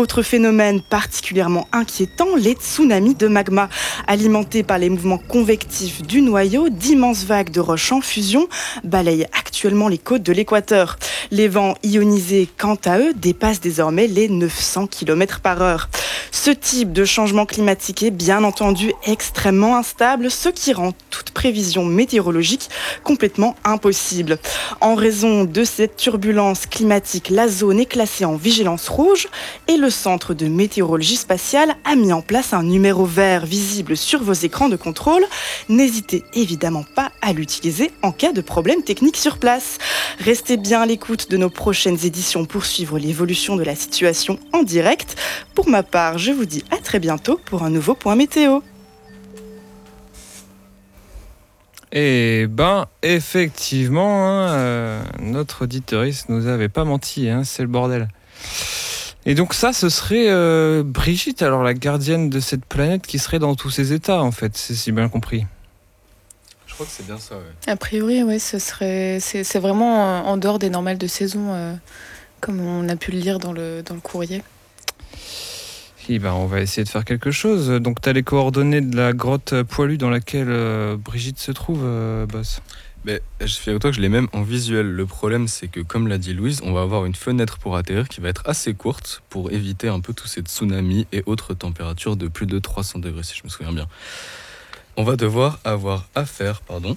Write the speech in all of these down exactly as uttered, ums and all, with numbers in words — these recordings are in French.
Autre phénomène particulièrement inquiétant, les tsunamis de magma. Alimentés par les mouvements convectifs du noyau, d'immenses vagues de roches en fusion balayent actuellement les côtes de l'équateur. Les vents ionisés, quant à eux, dépassent désormais les neuf cents kilomètres par heure. Ce type de changement climatique est bien entendu extrêmement instable, ce qui rend toute prévision météorologique complètement impossible. En raison de cette turbulence climatique, la zone est classée en vigilance rouge et le Centre de météorologie spatiale a mis en place un numéro vert visible sur vos écrans de contrôle. N'hésitez évidemment pas à l'utiliser en cas de problème technique sur place. Restez bien à l'écoute de nos prochaines éditions pour suivre l'évolution de la situation en direct. Pour ma part, je vous dis à très bientôt pour un nouveau point météo. Eh ben, effectivement, hein, euh, notre auditoriste nous avait pas menti, hein, c'est le bordel. Et donc ça, ce serait euh, Brigitte, alors la gardienne de cette planète, qui serait dans tous ses états, en fait, c'est si bien compris. Je crois que c'est bien ça, ouais. A priori, oui, ce serait, c'est, c'est vraiment en dehors des normales de saison, euh, comme on a pu le lire dans le, dans le courrier. Et ben, on va essayer de faire quelque chose. Donc, tu as les coordonnées de la grotte poilue dans laquelle euh, Brigitte se trouve, euh, Boss. Mais je fais toi que je l'ai même en visuel. Le problème, c'est que, comme l'a dit Louise, on va avoir une fenêtre pour atterrir qui va être assez courte pour éviter un peu tous ces tsunamis et autres températures de plus de trois cents degrés, si je me souviens bien. On va devoir avoir affaire, pardon,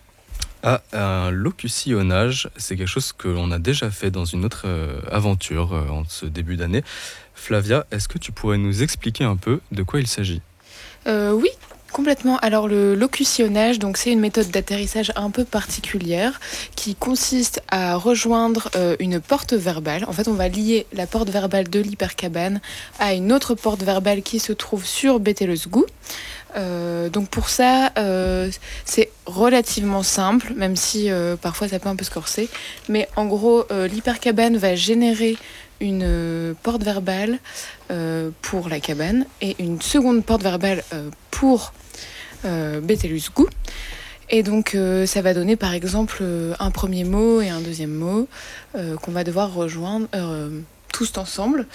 à un locusionnage. C'est quelque chose que l'on a déjà fait dans une autre euh, aventure euh, en ce début d'année. Flavia, est-ce que tu pourrais nous expliquer un peu de quoi il s'agit ? euh, Oui, complètement. Alors le locusionnage, donc c'est une méthode d'atterrissage un peu particulière qui consiste à rejoindre euh, une porte verbale. En fait, on va lier la porte verbale de l'hypercabane à une autre porte verbale qui se trouve sur Betelgeuse. Euh, donc pour ça, euh, c'est relativement simple, même si euh, parfois ça peut un peu se corser. Mais en gros, euh, l'hypercabane va générer une euh, porte verbale euh, pour la cabane et une seconde porte verbale euh, pour euh, Betelgeuse. Et donc euh, ça va donner par exemple euh, un premier mot et un deuxième mot euh, qu'on va devoir rejoindre euh, tous ensemble.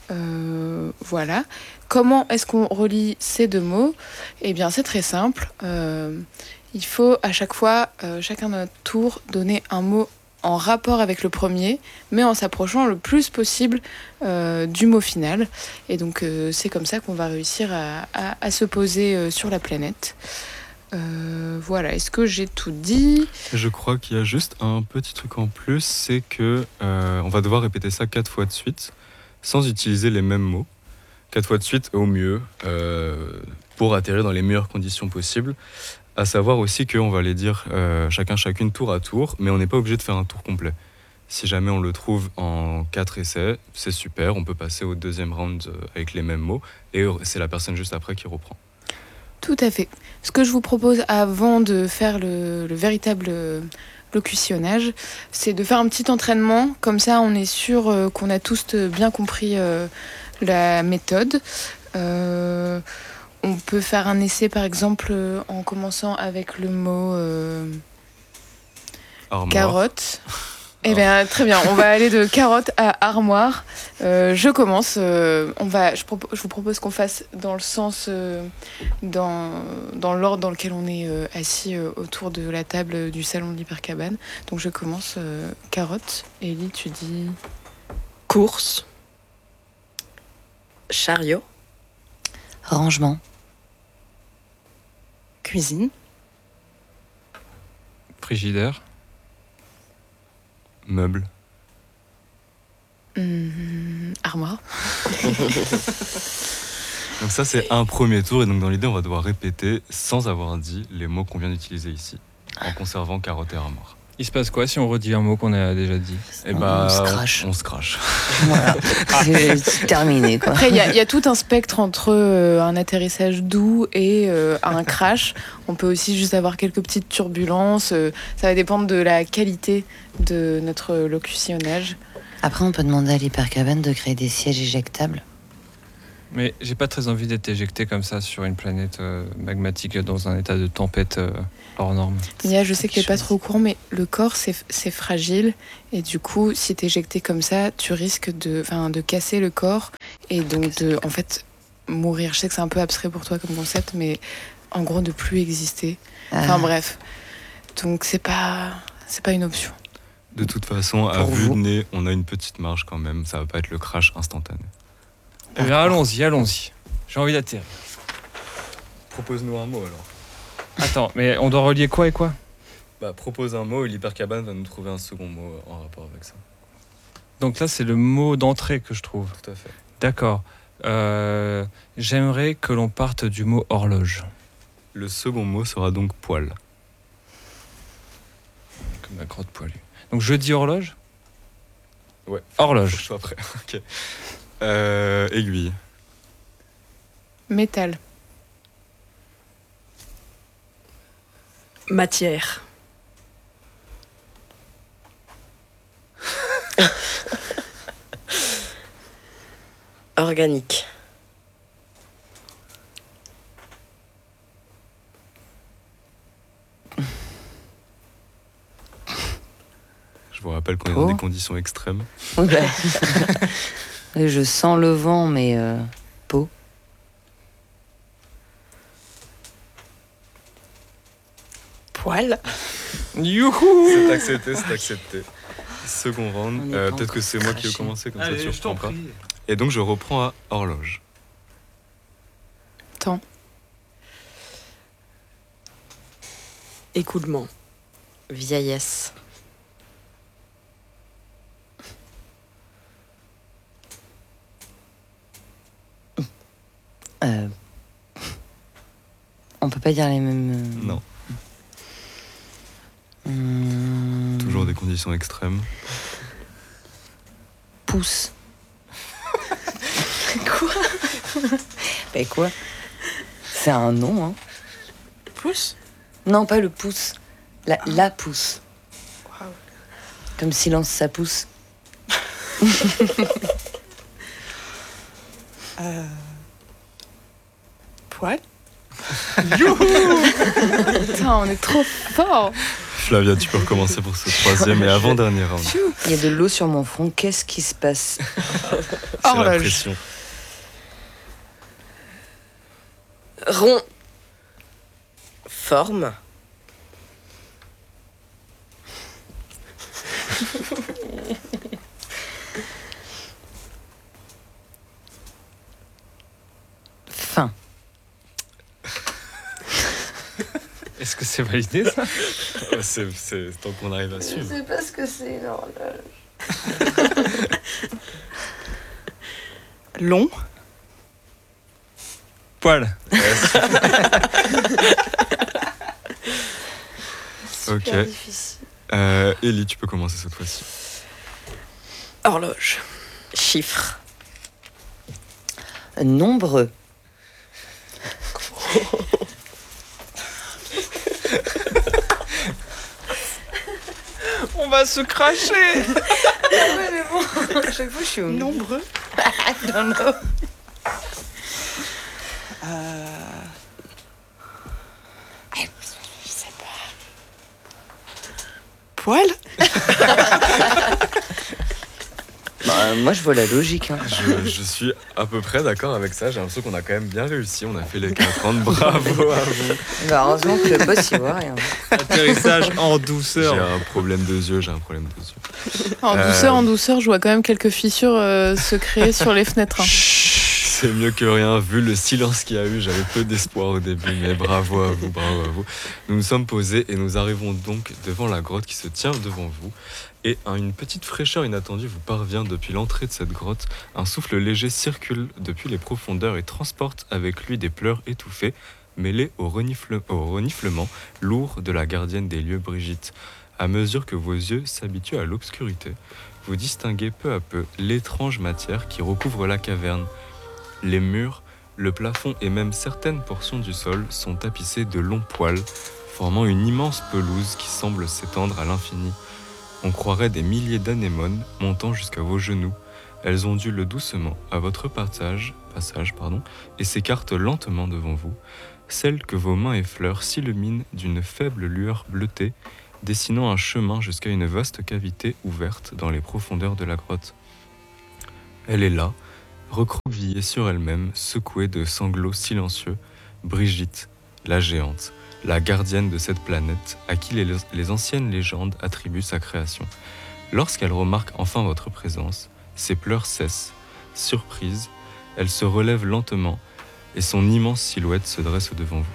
Euh, voilà. Comment est-ce qu'on relie ces deux mots ? Eh bien, c'est très simple. Euh, il faut à chaque fois, euh, chacun à notre tour, donner un mot en rapport avec le premier, mais en s'approchant le plus possible euh, du mot final. Et donc, euh, c'est comme ça qu'on va réussir à, à, à se poser euh, sur la planète. Euh, voilà, est-ce que j'ai tout dit ? Je crois qu'il y a juste un petit truc en plus, c'est que euh, on va devoir répéter ça quatre fois de suite, sans utiliser les mêmes mots. Quatre fois de suite au mieux, euh, pour atterrir dans les meilleures conditions possibles. À savoir aussi qu'on va les dire euh, chacun chacune tour à tour, mais on n'est pas obligé de faire un tour complet. Si jamais on le trouve en quatre essais, c'est super, on peut passer au deuxième round avec les mêmes mots, et c'est la personne juste après qui reprend. Tout à fait. Ce que je vous propose avant de faire le, le véritable locusionnage, c'est de faire un petit entraînement, comme ça on est sûr euh, qu'on a tous bien compris euh, la méthode. Euh, on peut faire un essai par exemple euh, en commençant avec le mot euh, carotte. Eh bien, très bien, on va aller de carotte à armoire. Euh, je commence. Euh, on va, je, propo- je vous propose qu'on fasse dans le sens, euh, dans, dans l'ordre dans lequel on est euh, assis euh, autour de la table du salon de l'hypercabane. Donc je commence euh, carotte. Ellie, tu dis course, chariot, rangement, cuisine, frigidaire, meuble, mmh, armoire. Donc ça c'est un premier tour, et donc dans l'idée on va devoir répéter sans avoir dit les mots qu'on vient d'utiliser ici, en conservant carotte et armoire. Il se passe quoi si on redit un mot qu'on a déjà dit ? Et bah, on se crache. On, on se crache. Voilà, c'est, c'est terminé quoi. Après, il y, y a tout un spectre entre euh, un atterrissage doux et euh, un crash. On peut aussi juste avoir quelques petites turbulences. Euh, ça va dépendre de la qualité de notre locusionnage. Après, on peut demander à l'hypercabane de créer des sièges éjectables. Mais j'ai pas très envie d'être éjecté comme ça sur une planète euh, magmatique dans un état de tempête euh, hors norme. Mia, je sais que t'es pas trop au courant, mais le corps c'est, c'est fragile et du coup, si t'es éjecté comme ça, tu risques de, enfin, de casser le corps Et donc, de, en fait, mourir, je sais que c'est un peu abstrait pour toi comme concept, mais en gros, ne plus exister. Enfin Ah, bref. Donc, c'est pas, c'est pas une option. De toute façon, à Pour vue vous. de nez, on a une petite marge quand même. Ça va pas être le crash instantané. Eh bien, allons-y, allons-y. J'ai envie d'atterrir. Propose-nous un mot alors. Attends, mais on doit relier quoi et quoi? Bah, propose un mot et l'hypercabane va nous trouver un second mot en rapport avec ça. Donc là, c'est le mot d'entrée que je trouve. Tout à fait. D'accord. Euh, J'aimerais que l'on parte du mot horloge. Le second mot sera donc poil. Comme la grotte poilue. Donc je dis horloge? Ouais. Faut que Horloge. je sois prêt. Ok. Euh, aiguille. Métal. Matière. Organique. Je vous rappelle qu'on est Oh. dans des conditions extrêmes. ouais. Et je sens le vent, mais euh, peau. Poil. Youhou! C'est accepté, c'est accepté. Second round. On est Euh, pas Peut-être que encore c'est moi qui ai craché. commencé, comme ça Allez, tu je t'en reprends pas. prie. Et donc je reprends à horloge. Temps. Écoulement. Vieillesse. Euh, on peut pas dire les mêmes. euh, Non, hum, toujours des conditions extrêmes. Pouce. Quoi? Ben quoi? C'est un nom, hein? Pouce? Non, pas le pouce. La, la pouce. Waouh. Comme silence, ça pousse. Euh, Poil? Putain, on est trop fort. Flavia, tu peux recommencer pour ce troisième et avant-dernier round. Il y a de l'eau sur mon front. Qu'est-ce qui se passe? C'est la Horloge. pression. Rond. Forme. Fin. Est-ce que c'est validé ça? Ouais, c'est, c'est tant qu'on arrive à suivre. sais pas ce que c'est une horloge. Long. Poil. Ok. Euh, Ellie, tu peux commencer cette fois-ci. Horloge. Chiffre. Nombreux. On va se cracher! Ouais, mais bon, à chaque fois, je suis au Nombreux. I don't know. Euh... Je sais pas. Poil? Bah, moi, je vois la logique. Hein. Je, je suis à peu près d'accord avec ça. J'ai l'impression qu'on a quand même bien réussi. On a fait les quatre rounds. Bravo à vous. Bah, heureusement que le boss, il voit rien. Atterrissage en J'ai douceur. un problème de yeux. J'ai un problème de yeux. En Euh. douceur, en douceur, je vois quand même quelques fissures euh, se créer sur les fenêtres. hein. C'est mieux que rien. Vu le silence qu'il y a eu, j'avais peu d'espoir au début. Mais bravo à vous, bravo à vous. Nous nous sommes posés et nous arrivons donc devant la grotte qui se tient devant vous. Et une petite fraîcheur inattendue vous parvient depuis l'entrée de cette grotte. Un souffle léger circule depuis les profondeurs et transporte avec lui des pleurs étouffés, mêlés au, renifle- au reniflement lourd de la gardienne des lieux, Brigitte. À mesure que vos yeux s'habituent à l'obscurité, vous distinguez peu à peu l'étrange matière qui recouvre la caverne. Les murs, le plafond et même certaines portions du sol sont tapissés de longs poils, formant une immense pelouse qui semble s'étendre à l'infini. On croirait des milliers d'anémones montant jusqu'à vos genoux. Elles ondulent doucement à votre passage, passage pardon, et s'écartent lentement devant vous. Celles que vos mains effleurent s'illuminent d'une faible lueur bleutée, dessinant un chemin jusqu'à une vaste cavité ouverte dans les profondeurs de la grotte. Elle est là, Recroquevillée sur elle-même, secouée de sanglots silencieux, Brigitte, la géante, la gardienne de cette planète à qui les, les anciennes légendes attribuent sa création. Lorsqu'elle remarque enfin votre présence, ses pleurs cessent. Surprise, elle se relève lentement et son immense silhouette se dresse devant vous.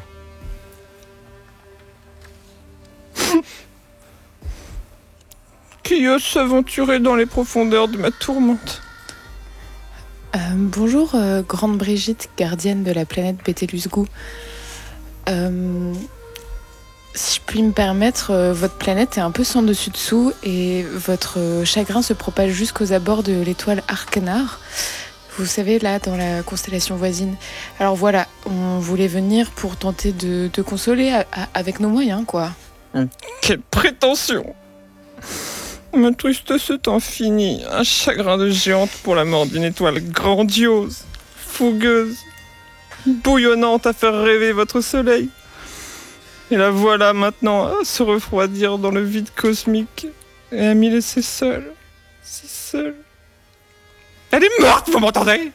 Qui ose s'aventurer dans les profondeurs de ma tourmente? Euh, bonjour, euh, grande Brigitte, gardienne de la planète Betelgeuse. Euh, si je puis me permettre, euh, votre planète est un peu sans dessus dessous et votre euh, chagrin se propage jusqu'aux abords de l'étoile Arcanar. Vous savez, là, dans la constellation voisine. Alors voilà, on voulait venir pour tenter de te consoler a- a- avec nos moyens, quoi. Quelle prétention! Ma tristesse est infinie, un chagrin de géante pour la mort d'une étoile grandiose, fougueuse, bouillonnante à faire rêver votre soleil. Et la voilà maintenant à se refroidir dans le vide cosmique et à m'y laisser seule, si seule. Elle est morte, vous m'entendez?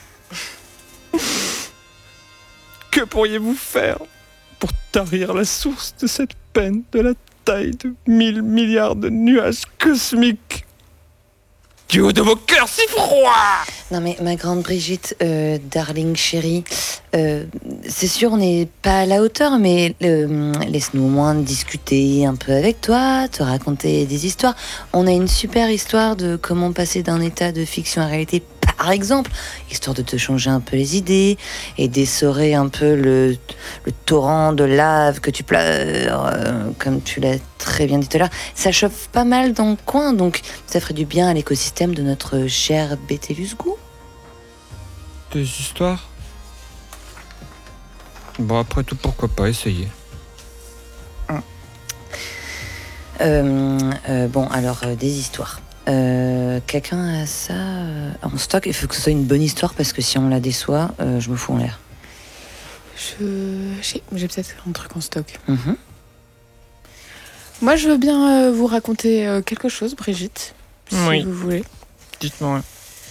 Que pourriez-vous faire pour tarir la source de cette peine de la taille de mille milliards de nuages cosmiques? Du haut de vos cœurs si froids! Non mais ma grande Brigitte, euh, darling chérie, euh, c'est sûr on n'est pas à la hauteur, mais euh, laisse-nous au moins discuter un peu avec toi, te raconter des histoires. On a une super histoire de comment passer d'un état de fiction à réalité, par exemple, histoire de te changer un peu les idées et d'essorer un peu le, le torrent de lave que tu pleures, euh, comme tu l'as très bien dit tout à l'heure. Ça chauffe pas mal dans le coin, donc ça ferait du bien à l'écosystème de notre cher Betelgeuse. Des histoires? Bon, après tout, pourquoi pas essayer? Euh, euh, bon, alors, euh, des histoires. Euh, quelqu'un a ça euh, en stock? Il faut que ce soit une bonne histoire parce que si on la déçoit, euh, je me fous en l'air. Je... J'ai, j'ai peut-être un truc en stock. Mhm. Moi, je veux bien euh, vous raconter euh, quelque chose, Brigitte, si Oui. vous voulez. Dites-moi.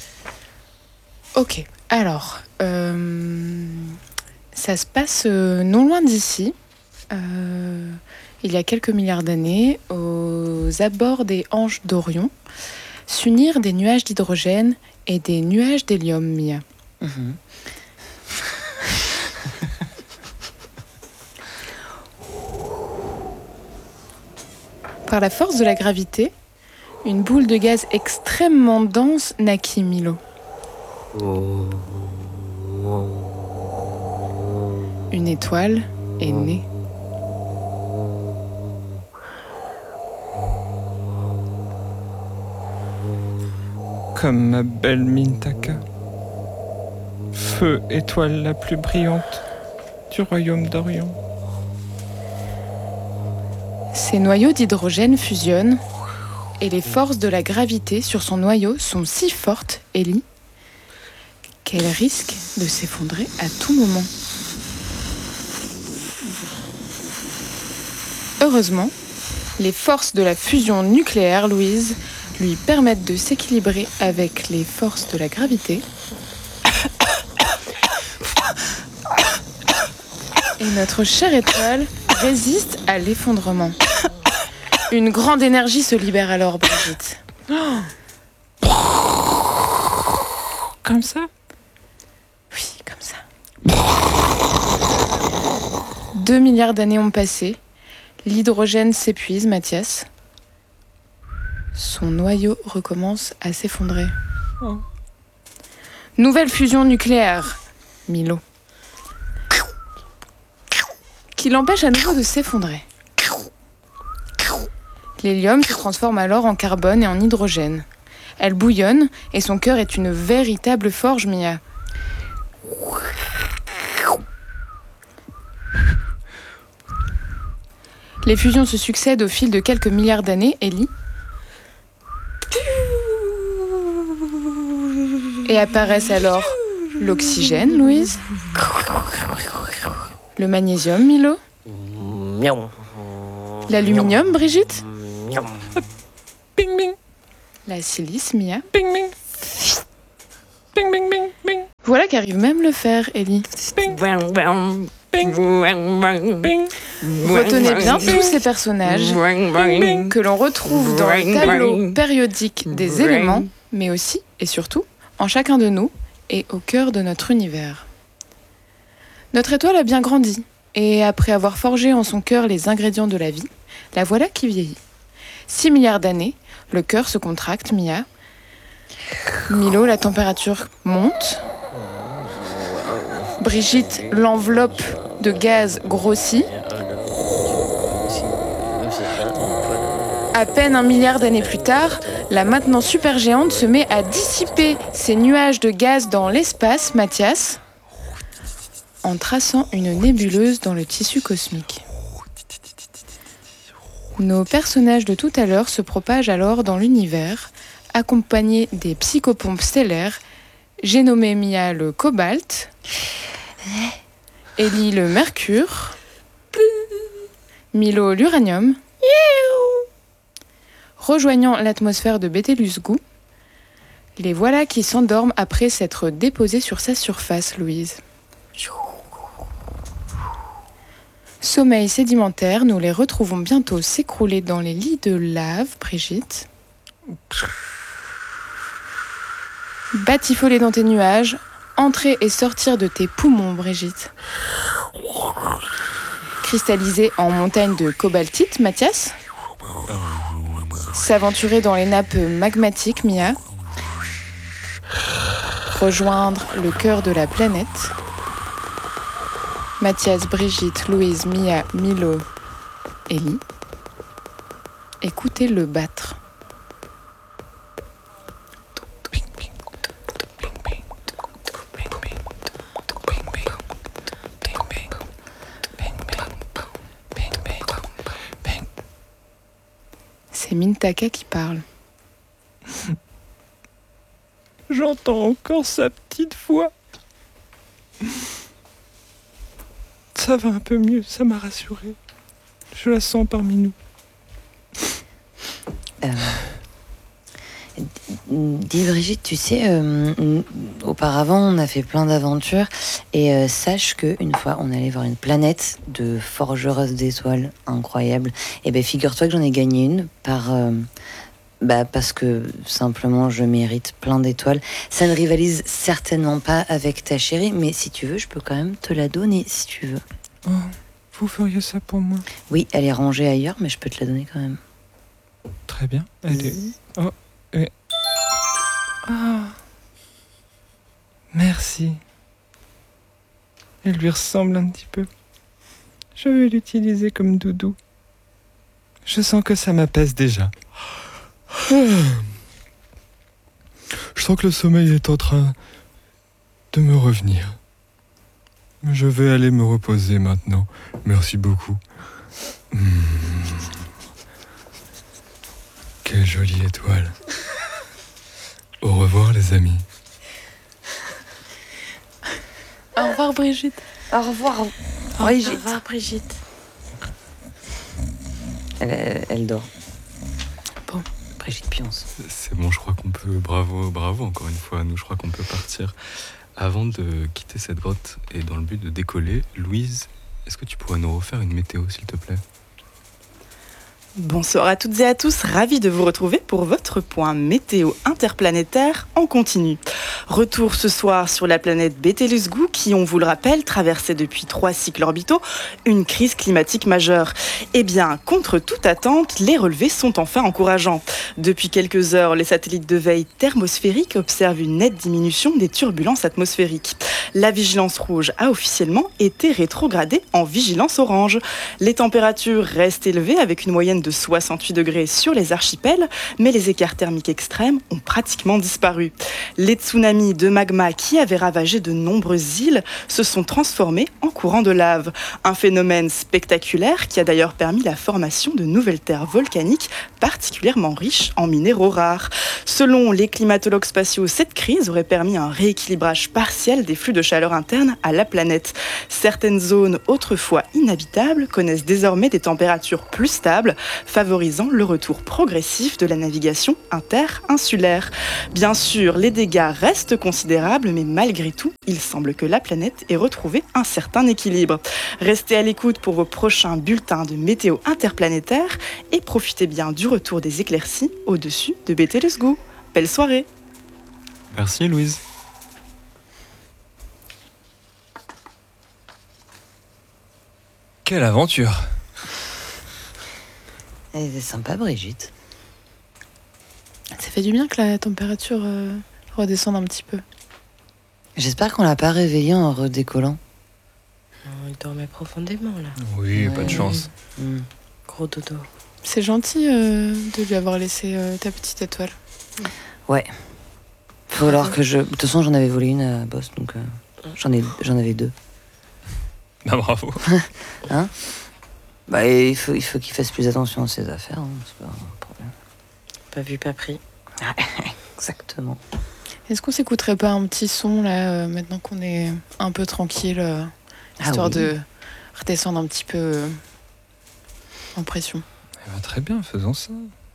Ok, alors, euh, ça se passe euh, non loin d'ici, euh, il y a quelques milliards d'années, aux abords des hanches d'Orion, s'unirent des nuages d'hydrogène et des nuages d'hélium, Mia. Mhm. Par la force de la gravité, une boule de gaz extrêmement dense naquit, Milo. Une étoile est née. Comme ma belle Mintaka. Feu, étoile la plus brillante du royaume d'Orion. Ces noyaux d'hydrogène fusionnent et les forces de la gravité sur son noyau sont si fortes, Ellie, qu'elle risque de s'effondrer à tout moment. Heureusement, les forces de la fusion nucléaire, Louise, lui permettent de s'équilibrer avec les forces de la gravité. Et notre chère étoile résiste à l'effondrement. Une grande énergie se libère alors, Brigitte. Comme ça? Oui, comme ça. Deux milliards d'années ont passé. L'hydrogène s'épuise, Mathias. Son noyau recommence à s'effondrer. Oh. Nouvelle fusion nucléaire, Milo. Qui l'empêche à nouveau de s'effondrer. L'hélium se transforme alors en carbone et en hydrogène. Elle bouillonne et son cœur est une véritable forge, Mia. Les fusions se succèdent au fil de quelques milliards d'années, Ellie. Et apparaissent alors l'oxygène, Louise. Le magnésium, Milo. L'aluminium, Brigitte. Bing bing, La silice, Mia. bing bing. Bing, bing, bing, bing, Voilà qu'arrive même le fer, Ellie. bing, Bang, bang. bing, Bang, bang. bing. Retenez bien tous ces personnages Bang, bang. que l'on retrouve dans le tableau périodique des éléments, mais aussi et surtout en chacun de nous et au cœur de notre univers. Notre étoile a bien grandi, et après avoir forgé en son cœur les ingrédients de la vie, la voilà qui vieillit. Six milliards d'années, le cœur se contracte, Mia. Milo, la température monte. Brigitte, l'enveloppe de gaz grossit. À peine un milliard d'années plus tard, la maintenant supergéante se met à dissiper ses nuages de gaz dans l'espace, Mathias, en traçant une nébuleuse dans le tissu cosmique. Nos personnages de tout à l'heure se propagent alors dans l'univers, accompagnés des psychopompes stellaires. J'ai nommé Mia le cobalt, Ellie le mercure, Milo l'uranium. Rejoignant l'atmosphère de Betelgeuse, les voilà qui s'endorment après s'être déposés sur sa surface, Louise. Sommeil sédimentaire, nous les retrouvons bientôt s'écrouler dans les lits de lave, Brigitte. Batifoler dans tes nuages, entrer et sortir de tes poumons, Brigitte. Cristalliser en montagne de cobaltite, Mathias. S'aventurer dans les nappes magmatiques, Mia. Rejoindre le cœur de la planète. Mathias, Brigitte, Louise, Mia, Milo, Ellie. Écoutez-le battre. C'est Mintaka qui parle. J'entends encore sa petite voix. Ça va un peu mieux, ça m'a rassuré. Je la sens parmi nous. Euh, dis Brigitte, tu sais, euh, auparavant on a fait plein d'aventures et euh, sache qu'une fois on allait voir une planète de forgereuse d'étoiles incroyable. Et ben figure-toi que j'en ai gagné une par... Euh, Bah parce que simplement je mérite plein d'étoiles. Ça ne rivalise certainement pas avec ta chérie, mais si tu veux, je peux quand même te la donner si tu veux. Oh, vous feriez ça pour moi? Oui, elle est rangée ailleurs, mais je peux te la donner quand même. Très bien. Elle est... Oh, et... Ah. Merci. Elle lui ressemble un petit peu. Je vais l'utiliser comme doudou. Je sens que ça m'apaise déjà. Je sens que le sommeil est en train de me revenir. Je vais aller me reposer maintenant. Merci beaucoup. Mmh. Quelle jolie étoile. Au revoir les amis. Au revoir, Brigitte. Au revoir, Brigitte. Au revoir, Brigitte. Elle, elle, elle dort. Bon, Brigitte Pionce. C'est bon, je crois qu'on peut... Bravo, bravo encore une fois. Nous, je crois qu'on peut partir. Avant de quitter cette grotte et dans le but de décoller, Louise, est-ce que tu pourrais nous refaire une météo, s'il te plaît ? Bonsoir à toutes et à tous, ravi de vous retrouver pour votre point météo interplanétaire en continu. Retour ce soir sur la planète Betelgeuse qui, on vous le rappelle, traversait depuis trois cycles orbitaux une crise climatique majeure. Eh bien, contre toute attente, les relevés sont enfin encourageants. Depuis quelques heures, les satellites de veille thermosphérique observent une nette diminution des turbulences atmosphériques. La vigilance rouge a officiellement été rétrogradée en vigilance orange. Les températures restent élevées avec une moyenne de soixante-huit degrés sur les archipels, mais les écarts thermiques extrêmes ont pratiquement disparu. Les tsunamis de magma qui avaient ravagé de nombreuses îles se sont transformés en courants de lave. Un phénomène spectaculaire qui a d'ailleurs permis la formation de nouvelles terres volcaniques particulièrement riches en minéraux rares. Selon les climatologues spatiaux, cette crise aurait permis un rééquilibrage partiel des flux de chaleur interne à la planète. Certaines zones autrefois inhabitables connaissent désormais des températures plus stables, favorisant le retour progressif de la navigation inter-insulaire. Bien sûr, les dégâts restent considérables, mais malgré tout, il semble que la planète ait retrouvé un certain équilibre. Restez à l'écoute pour vos prochains bulletins de météo interplanétaire et profitez bien du retour des éclaircies au-dessus de Betelgeuse. Belle soirée! Merci Louise. Quelle aventure! Elle était sympa, Brigitte. Ça fait du bien que la température euh, redescende un petit peu. J'espère qu'on l'a pas réveillé en redécollant. Oh, il dormait profondément là. Oui, pas de Ouais. chance. Hmm. Gros dodo. C'est gentil euh, de lui avoir laissé euh, ta petite étoile. Faut alors que je. De toute façon, j'en avais volé une à Boss, donc euh, j'en ai, j'en avais deux. Bah bravo. Bah, et il faut, il faut qu'il fasse plus attention à ses affaires. Hein, c'est pas un problème. Pas vu, pas pris. Exactement. Est-ce qu'on s'écouterait pas un petit son là, euh, maintenant qu'on est un peu tranquille, euh, Ah histoire oui. de redescendre un petit peu euh, en pression? Eh ben, très bien, faisons ça.